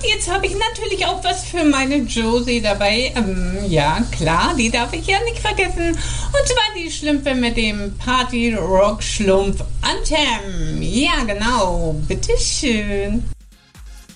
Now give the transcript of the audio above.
jetzt habe ich natürlich auch was für meine Josie dabei. Ja, klar, die darf ich ja nicht vergessen. Und zwar die Schlümpfe mit dem Party Rock Schlumpf Anthem. Ja, genau. Bitteschön.